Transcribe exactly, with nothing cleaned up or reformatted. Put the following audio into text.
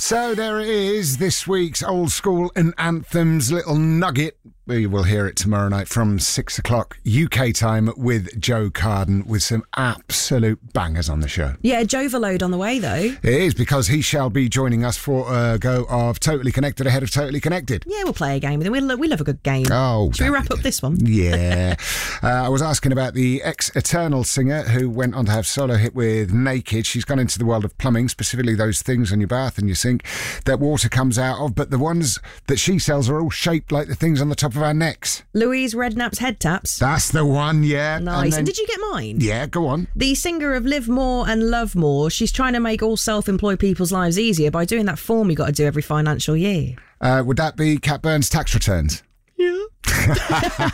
So there it is, this week's Old School and Anthems little nugget. We will hear it tomorrow night from six o'clock U K time with Joe Carden with some absolute bangers on the show. Yeah, Joverload on the way though. It is, because he shall be joining us for a go of Totally Connected ahead of Totally Connected. Yeah, we'll play a game with him. We love, we love a good game. Oh, Should we wrap up this one? Yeah. uh, I was asking about the ex-Eternal singer who went on to have solo hit with Naked. She's gone into the world of plumbing, specifically those things on your bath and your sink that water comes out of, but the ones that she sells are all shaped like the things on the top of our necks. Louise Redknapp's head taps. That's the one, yeah. Nice. And then, and did you get mine? Yeah, go on. The singer of Live More and Love More, she's trying to make all self-employed people's lives easier by doing that form you got to do every financial year. Uh, would that be Cat Burns' tax returns? Yeah.